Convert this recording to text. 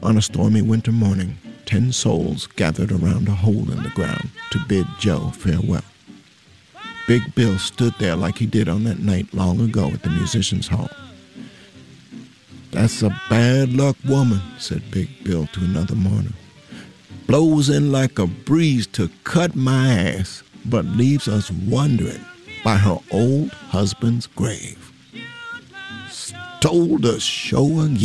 On a stormy winter morning, 10 souls gathered around a hole in the ground to bid Joe farewell. Big Bill stood there like he did on that night long ago at the Musicians' Hall. "That's a bad luck woman," said Big Bill to another mourner. "Blows in like a breeze to cut my ass, but leaves us wondering by her old husband's grave." Stole the show again.